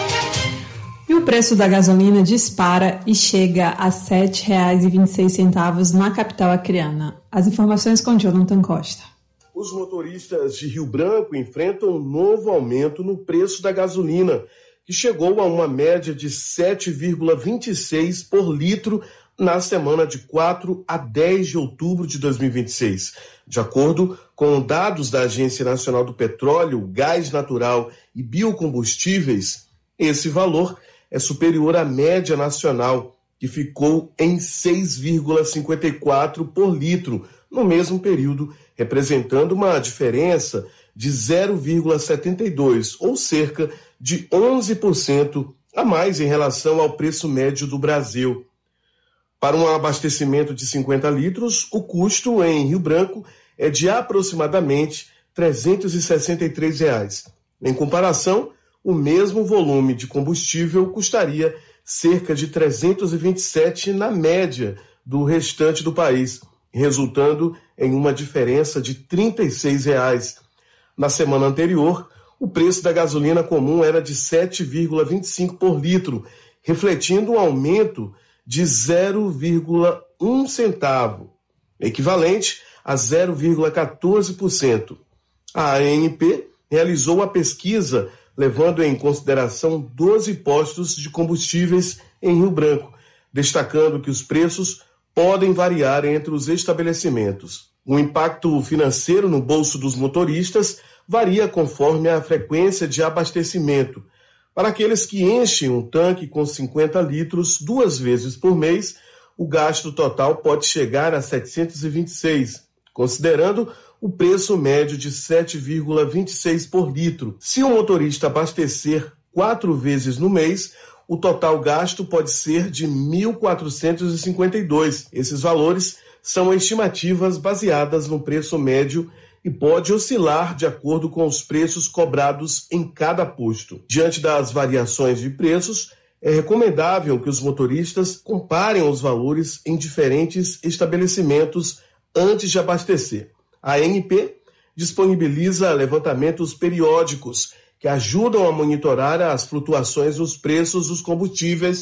E o preço da gasolina dispara e chega a sete reais e vinte e seis centavos na capital acreana. As informações com Jonathan Costa. Os motoristas de Rio Branco enfrentam um novo aumento no preço da gasolina, que chegou a uma média de sete vírgula vinte e seis por litro na semana de quatro a dez de outubro de dois mil e vinte e seis. De acordo com dados da Agência Nacional do Petróleo, Gás Natural e Biocombustíveis, esse valor é superior à média nacional, que ficou em seis vírgula cinquenta e quatro por litro no mesmo período, representando uma diferença de zero vírgula setenta e dois, ou cerca de onze por cento a mais em relação ao preço médio do Brasil. Para um abastecimento de cinquenta litros, o custo em Rio Branco é de aproximadamente trezentos e sessenta e três reais. Em comparação, o mesmo volume de combustível custaria cerca de trezentos e vinte e sete na média do restante do país, resultando em uma diferença de trinta e seis reais. Na semana anterior, o preço da gasolina comum era de sete vírgula vinte e cinco por litro, refletindo um aumento de zero vírgula um centavo, equivalente a zero vírgula quatorze por cento. A A N P realizou a pesquisa levando em consideração doze postos de combustíveis em Rio Branco, destacando que os preços podem variar entre os estabelecimentos. O impacto financeiro no bolso dos motoristas varia conforme a frequência de abastecimento. Para aqueles que enchem um tanque com cinquenta litros duas vezes por mês, o gasto total pode chegar a setecentos e vinte e seis, considerando o preço médio de sete vírgula vinte e seis por litro. Se o motorista abastecer quatro vezes no mês, o total gasto pode ser de mil quatrocentos e cinquenta e dois. Esses valores são estimativas baseadas no preço médio e pode oscilar de acordo com os preços cobrados em cada posto. Diante das variações de preços, é recomendável que os motoristas comparem os valores em diferentes estabelecimentos antes de abastecer. A A N P disponibiliza levantamentos periódicos que ajudam a monitorar as flutuações dos preços dos combustíveis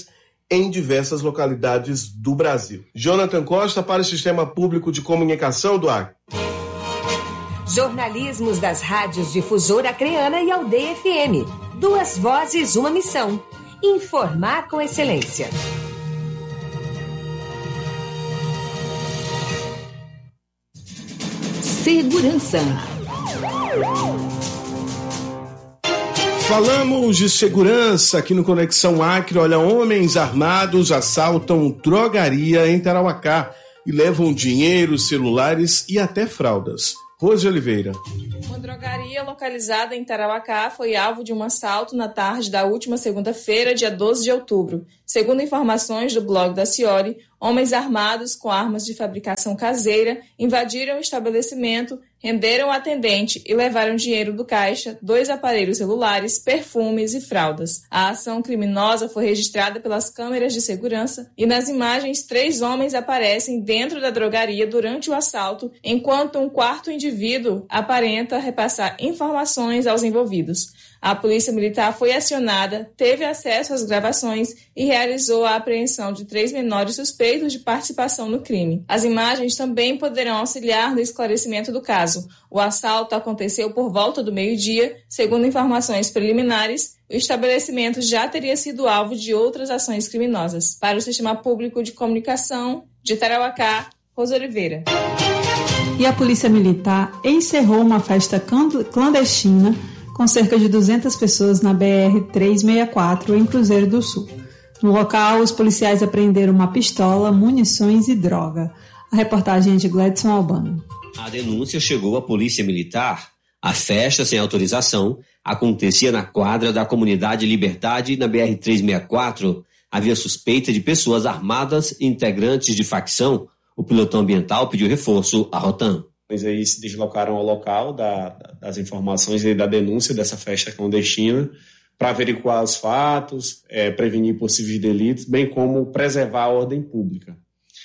em diversas localidades do Brasil. Jonathan Costa para o Sistema Público de Comunicação do Acre. Jornalismos das rádios Difusora Acreana e Aldeia F M. Duas vozes, uma missão. Informar com excelência. Segurança. Falamos de segurança aqui no Conexão Acre. Olha, homens armados assaltam drogaria em Tarauacá e levam dinheiro, celulares e até fraldas. Rose Oliveira. Uma drogaria localizada em Tarauacá foi alvo de um assalto na tarde da última segunda-feira, dia doze de outubro. Segundo informações do blog da Ciori, homens armados com armas de fabricação caseira invadiram o estabelecimento, renderam o atendente e levaram dinheiro do caixa, dois aparelhos celulares, perfumes e fraldas. A ação criminosa foi registrada pelas câmeras de segurança e nas imagens três homens aparecem dentro da drogaria durante o assalto, enquanto um quarto indivíduo aparenta repassar informações aos envolvidos. A Polícia Militar foi acionada, teve acesso às gravações e realizou a apreensão de três menores suspeitos de participação no crime. As imagens também poderão auxiliar no esclarecimento do caso. O assalto aconteceu por volta do meio-dia. Segundo informações preliminares, o estabelecimento já teria sido alvo de outras ações criminosas. Para o Sistema Público de Comunicação de Tarauacá, Rosa Oliveira. E a Polícia Militar encerrou uma festa clandestina com cerca de duzentas pessoas na B R trezentos e sessenta e quatro, em Cruzeiro do Sul. No local, os policiais apreenderam uma pistola, munições e droga. A reportagem é de Gledson Albano. A denúncia chegou à Polícia Militar. A festa, sem autorização, acontecia na quadra da Comunidade Liberdade, na B R trezentos e sessenta e quatro. Havia suspeita de pessoas armadas e integrantes de facção. O pilotão ambiental pediu reforço à Rotan. Eles aí se deslocaram ao local da, das informações e da denúncia dessa festa clandestina para averiguar os fatos, é, prevenir possíveis delitos, bem como preservar a ordem pública.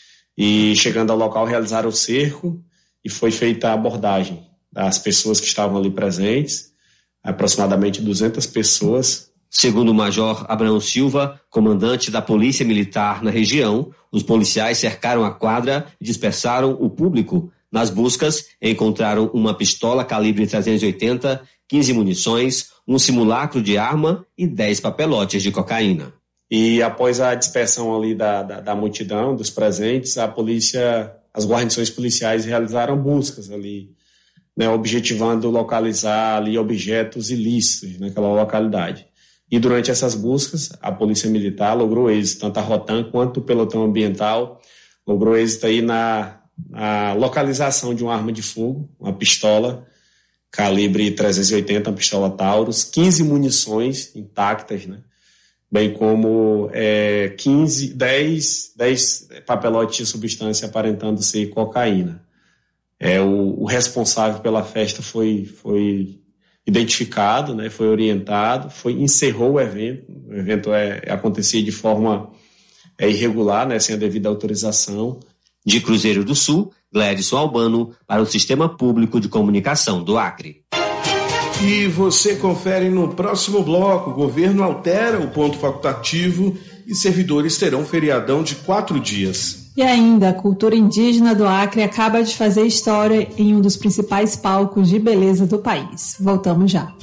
E chegando ao local, realizaram o cerco e foi feita a abordagem das pessoas que estavam ali presentes, aproximadamente duzentas pessoas. Segundo o Major Abraão Silva, comandante da Polícia Militar na região, os policiais cercaram a quadra e dispersaram o público. Nas buscas, encontraram uma pistola calibre trezentos e oitenta, quinze munições, um simulacro de arma e dez papelotes de cocaína. E após a dispersão ali da, da, da multidão, dos presentes, a polícia, as guarnições policiais realizaram buscas ali, né, objetivando localizar ali objetos ilícitos naquela localidade. E durante essas buscas, a Polícia Militar logrou êxito, tanto a Rotan quanto o pelotão ambiental, logrou êxito aí na a localização de uma arma de fogo, uma pistola calibre trezentos e oitenta, uma pistola Taurus, quinze munições intactas, né? Bem como é, quinze, dez, dez papelotes de substância aparentando ser cocaína. É, o, o responsável pela festa foi, foi identificado, né? Foi orientado, foi, encerrou o evento. O evento é, acontecia de forma é, irregular, né? Sem a devida autorização. De Cruzeiro do Sul, Gledson Albano, para o Sistema Público de Comunicação do Acre. E você confere no próximo bloco. O governo altera o ponto facultativo e servidores terão feriadão de quatro dias. E ainda, a cultura indígena do Acre acaba de fazer história em um dos principais palcos de beleza do país. Voltamos já.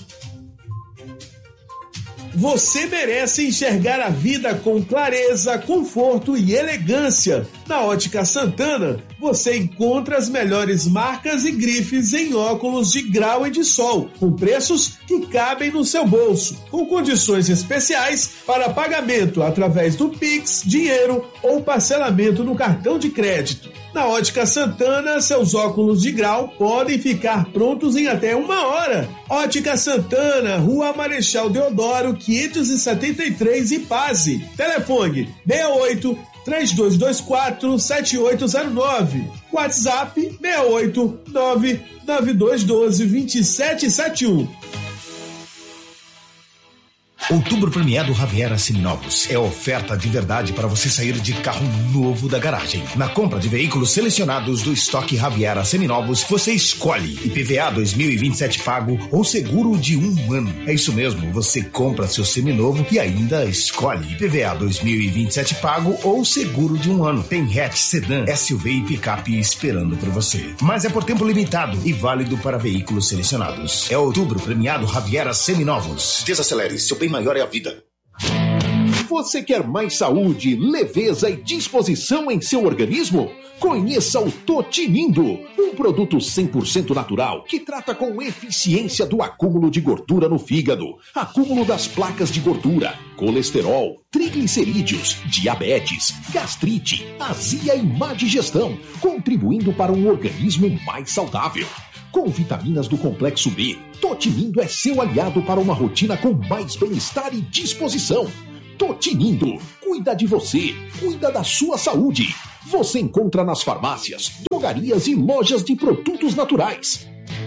Você merece enxergar a vida com clareza, conforto e elegância. Na Ótica Santana, você encontra as melhores marcas e grifes em óculos de grau e de sol, com preços que cabem no seu bolso, com condições especiais para pagamento através do Pix, dinheiro ou parcelamento no cartão de crédito. Na Ótica Santana, seus óculos de grau podem ficar prontos em até uma hora. Ótica Santana, Rua Marechal Deodoro, quinhentos e setenta e três, Ipase. Telefone seis oito, três dois dois quatro, sete oito zero nove. WhatsApp seis oito, nove nove dois um dois, dois sete sete um. Outubro premiado Raviera Seminovos. É oferta de verdade para você sair de carro novo da garagem. Na compra de veículos selecionados do estoque Raviera Seminovos, você escolhe I P V A dois mil e vinte e sete pago ou seguro de um ano. É isso mesmo, você compra seu seminovo e ainda escolhe I P V A dois mil e vinte e sete pago ou seguro de um ano. Tem hatch, sedã, S U V e picape esperando por você. Mas é por tempo limitado e válido para veículos selecionados. É outubro premiado Raviera Seminovos. Desacelere, seu bem maior é a vida. Você quer mais saúde, leveza e disposição em seu organismo? Conheça o Totinindo, um produto cem por cento natural que trata com eficiência do acúmulo de gordura no fígado, acúmulo das placas de gordura, colesterol, triglicerídeos, diabetes, gastrite, azia e má digestão, contribuindo para um organismo mais saudável. Com vitaminas do complexo B, Totinindo é seu aliado para uma rotina com mais bem-estar e disposição. Totinindo, cuida de você, cuida da sua saúde. Você encontra nas farmácias, drogarias e lojas de produtos naturais.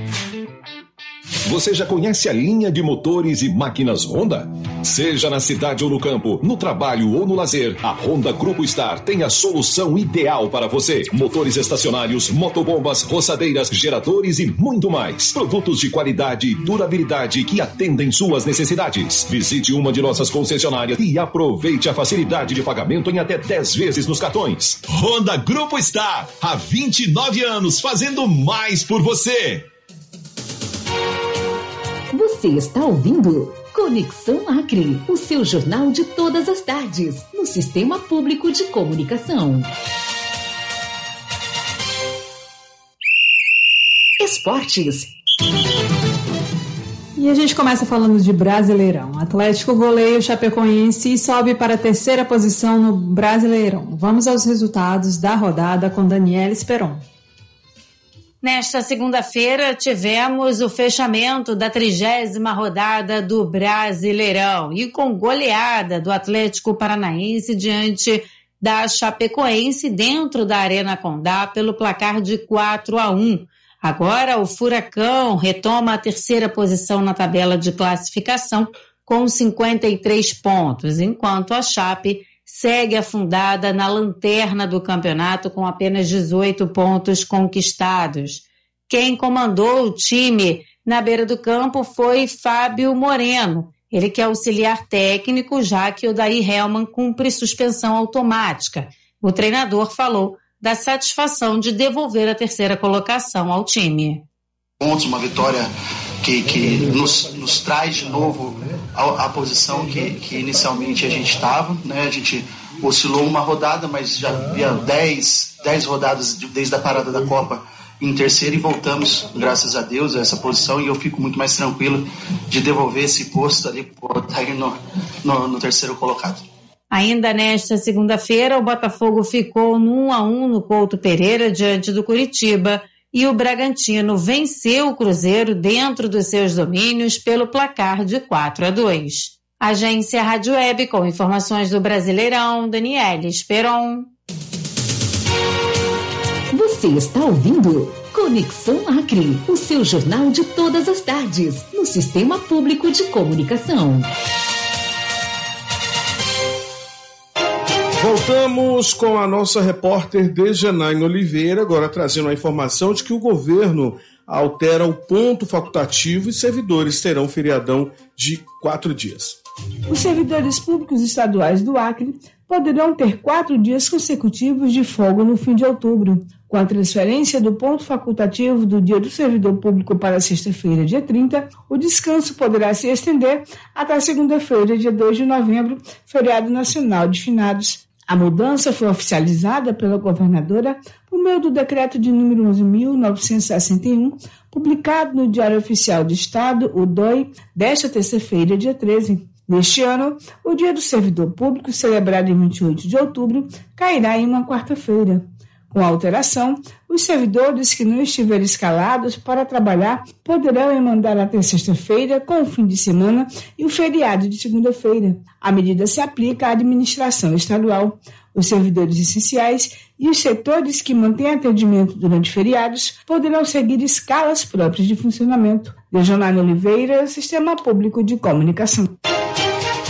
Você já conhece a linha de motores e máquinas Honda? Seja na cidade ou no campo, no trabalho ou no lazer, a Honda Grupo Star tem a solução ideal para você. Motores estacionários, motobombas, roçadeiras, geradores e muito mais. Produtos de qualidade e durabilidade que atendem suas necessidades. Visite uma de nossas concessionárias e aproveite a facilidade de pagamento em até dez vezes nos cartões. Honda Grupo Star, há vinte e nove anos fazendo mais por você. Você está ouvindo Conexão Acre, o seu jornal de todas as tardes, no Sistema Público de Comunicação. Esportes. E a gente começa falando de Brasileirão. Atlético goleia o Chapecoense e sobe para a terceira posição no Brasileirão. Vamos aos resultados da rodada com Daniela Esperon. Nesta segunda-feira, tivemos o fechamento da trigésima rodada do Brasileirão e com goleada do Atlético Paranaense diante da Chapecoense dentro da Arena Condá pelo placar de quatro a um. Agora, o Furacão retoma a terceira posição na tabela de classificação com cinquenta e três pontos, enquanto a Chape segue afundada na lanterna do campeonato com apenas dezoito pontos conquistados. Quem comandou o time na beira do campo foi Fábio Moreno, ele que é auxiliar técnico, já que o Daí Hellman cumpre suspensão automática. O treinador falou da satisfação de devolver a terceira colocação ao time. Pontos, uma vitória que, que nos, nos traz de novo a, a posição que, que inicialmente a gente estava, né? A gente oscilou uma rodada, mas já havia dez, dez rodadas desde a parada da Copa em terceiro e voltamos, graças a Deus, a essa posição, e eu fico muito mais tranquilo de devolver esse posto ali por estar no, no, no terceiro colocado. Ainda nesta segunda-feira, o Botafogo ficou no um a um no Couto Pereira diante do Curitiba e o Bragantino venceu o Cruzeiro dentro dos seus domínios pelo placar de quatro a dois. Agência Rádio Web com informações do Brasileirão, Daniela Esperon. Você está ouvindo Conexão Acre, o seu jornal de todas as tardes, no Sistema Público de Comunicação. Voltamos com a nossa repórter Dejanaine Oliveira, agora trazendo a informação de que o governo altera o ponto facultativo e servidores terão feriadão de quatro dias. Os servidores públicos estaduais do Acre poderão ter quatro dias consecutivos de folga no fim de outubro. Com a transferência do ponto facultativo do Dia do Servidor Público para sexta-feira, dia trinta, o descanso poderá se estender até segunda-feira, dia dois de novembro, feriado nacional de finados. A mudança foi oficializada pela governadora por meio do decreto de número onze mil novecentos e sessenta e um, publicado no Diário Oficial do Estado, o D O I, desta terça-feira, dia treze. Neste ano, o Dia do Servidor Público, celebrado em vinte e oito de outubro, cairá em uma quarta-feira. Com a alteração, os servidores que não estiverem escalados para trabalhar poderão emendar até sexta-feira com o fim de semana e o feriado de segunda-feira. A medida se aplica à administração estadual. Os servidores essenciais e os setores que mantêm atendimento durante feriados poderão seguir escalas próprias de funcionamento. Dejanaine Oliveira, Sistema Público de Comunicação.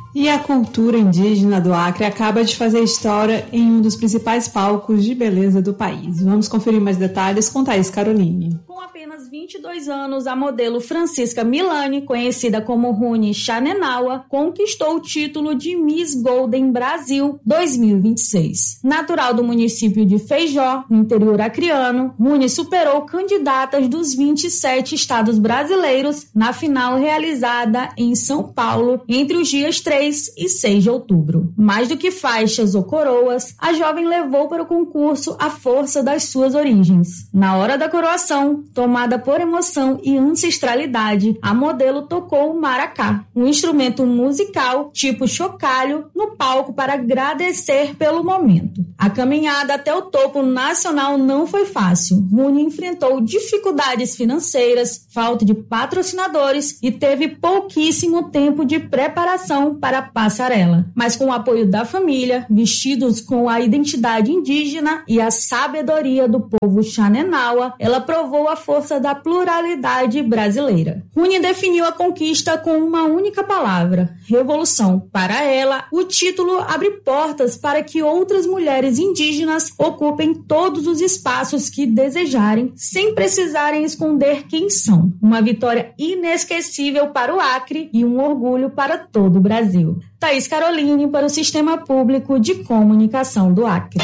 E a cultura indígena do Acre acaba de fazer história em um dos principais palcos de beleza do país. Vamos conferir mais detalhes com Thaís Caroline. Com apenas vinte e dois anos, a modelo Francisca Milani, conhecida como Rune Xanenawa, conquistou o título de Miss Golden Brasil dois mil e vinte e seis. Natural do município de Feijó, no interior acreano, Rune superou candidatas dos vinte e sete estados brasileiros na final realizada em São Paulo entre os dias três e seis de outubro. Mais do que faixas ou coroas, a jovem levou para o concurso a força das suas origens. Na hora da coroação, tomada por emoção e ancestralidade, a modelo tocou o maracá, um instrumento musical tipo chocalho, no palco para agradecer pelo momento. A caminhada até o topo nacional não foi fácil. Rune enfrentou dificuldades financeiras, falta de patrocinadores e teve pouquíssimo tempo de preparação para a passarela. Mas com o apoio da família, vestidos com a identidade indígena e a sabedoria do povo Xanenawa, ela provou a força da pluralidade brasileira. Rune definiu a conquista com uma única palavra: revolução. Para ela, o título abre portas para que outras mulheres indígenas ocupem todos os espaços que desejarem, sem precisarem esconder quem são. Uma vitória inesquecível para o Acre e um orgulho para todo o Brasil. Thaís Caroline para o Sistema Público de Comunicação do Acre.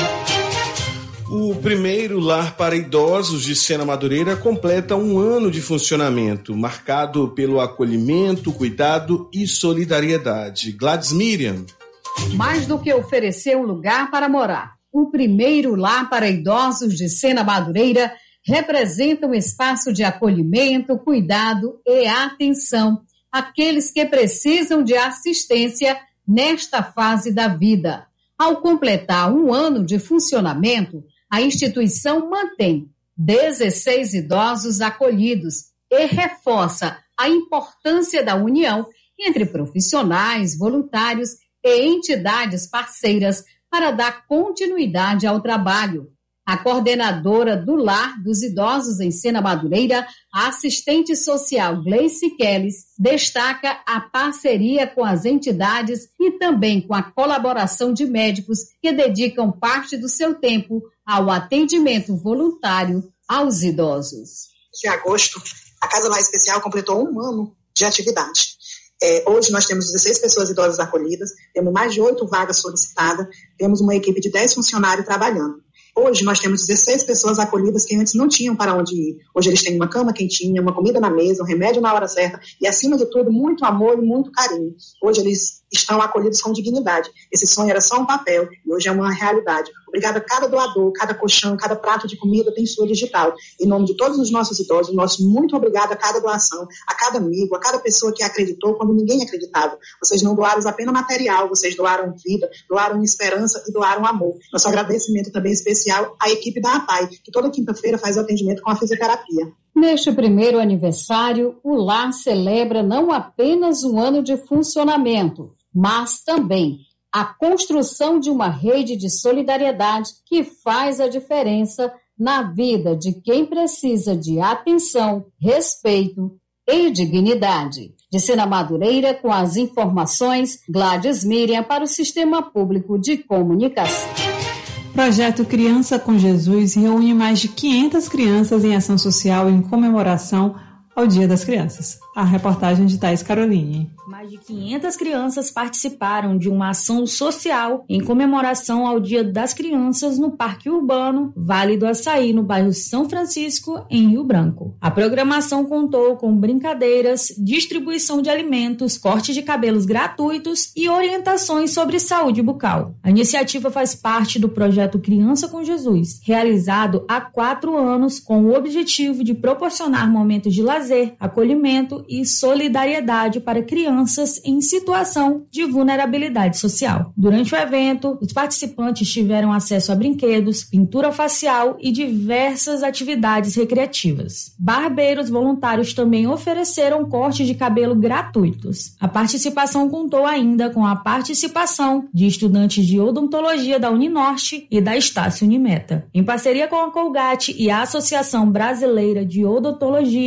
O primeiro lar para idosos de Sena Madureira completa um ano de funcionamento, marcado pelo acolhimento, cuidado e solidariedade. Gladys Miriam. Mais do que oferecer um lugar para morar, o primeiro lar para idosos de Sena Madureira representa um espaço de acolhimento, cuidado e atenção àqueles que precisam de assistência nesta fase da vida. Ao completar um ano de funcionamento, a instituição mantém dezesseis idosos acolhidos e reforça a importância da união entre profissionais, voluntários e entidades parceiras para dar continuidade ao trabalho. A coordenadora do Lar dos Idosos em Sena Madureira, a assistente social Gleice Kellis, destaca a parceria com as entidades e também com a colaboração de médicos que dedicam parte do seu tempo ao atendimento voluntário aos idosos. De agosto, a Casa Lar Especial completou um ano de atividade. É, hoje nós temos dezesseis pessoas idosas acolhidas, temos mais de oito vagas solicitadas, temos uma equipe de dez funcionários trabalhando. Hoje nós temos dezesseis pessoas acolhidas que antes não tinham para onde ir. Hoje eles têm uma cama quentinha, uma comida na mesa, um remédio na hora certa e, acima de tudo, muito amor e muito carinho. Hoje eles estão acolhidos com dignidade. Esse sonho era só um papel e hoje é uma realidade. Obrigada a cada doador, cada colchão, cada prato de comida tem sua digital. Em nome de todos os nossos idosos, nosso muito obrigado a cada doação, a cada amigo, a cada pessoa que acreditou quando ninguém acreditava. Vocês não doaram apenas material, vocês doaram vida, doaram esperança e doaram amor. Nosso agradecimento também especial à equipe da APAI, que toda quinta-feira faz o atendimento com a fisioterapia. Neste primeiro aniversário, o Lar celebra não apenas um ano de funcionamento, mas também a construção de uma rede de solidariedade que faz a diferença na vida de quem precisa de atenção, respeito e dignidade. De Sena Madureira, com as informações, Gladys Miriam para o Sistema Público de Comunicação. Projeto Criança com Jesus reúne mais de quinhentas crianças em ação social em comemoração ao Dia das Crianças. A reportagem de Thaís Caroline. Mais de quinhentas crianças participaram de uma ação social em comemoração ao Dia das Crianças no Parque Urbano Vale do Açaí, no bairro São Francisco, em Rio Branco. A programação contou com brincadeiras, distribuição de alimentos, corte de cabelos gratuitos e orientações sobre saúde bucal. A iniciativa faz parte do projeto Criança com Jesus, realizado há quatro anos com o objetivo de proporcionar momentos de lazer, acolhimento e solidariedade para crianças em situação de vulnerabilidade social. Durante o evento, os participantes tiveram acesso a brinquedos, pintura facial e diversas atividades recreativas. Barbeiros voluntários também ofereceram cortes de cabelo gratuitos. A participação contou ainda com a participação de estudantes de odontologia da Uninorte e da Estácio Unimeta. Em parceria com a Colgate e a Associação Brasileira de Odontologia, os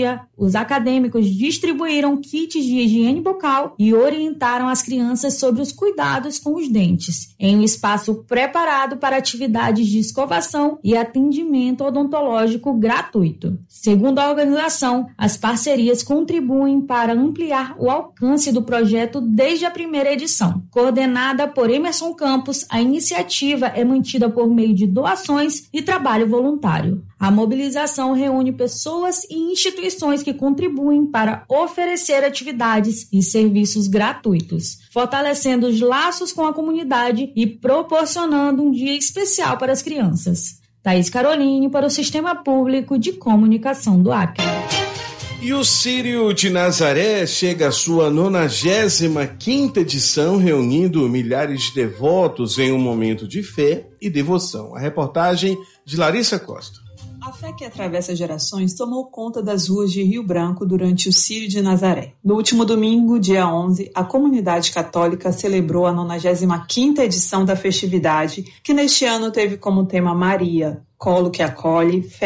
os acadêmicos distribuíram kits de higiene bucal e orientaram as crianças sobre os cuidados com os dentes, em um espaço preparado para atividades de escovação e atendimento odontológico gratuito. Segundo a organização, as parcerias contribuem para ampliar o alcance do projeto desde a primeira edição. Coordenada por Emerson Campos, a iniciativa é mantida por meio de doações e trabalho voluntário. A mobilização reúne pessoas e instituições que contribuem para oferecer atividades e serviços gratuitos, fortalecendo os laços com a comunidade e proporcionando um dia especial para as crianças. Thaís Caroline para o Sistema Público de Comunicação do Acre. E o Círio de Nazaré chega à sua nonagésima quinta edição, reunindo milhares de devotos em um momento de fé e devoção. A reportagem de Larissa Costa. A fé que atravessa gerações tomou conta das ruas de Rio Branco durante o Círio de Nazaré. No último domingo, dia onze, a comunidade católica celebrou a nonagésima quinta edição da festividade, que neste ano teve como tema Maria, colo que acolhe, fé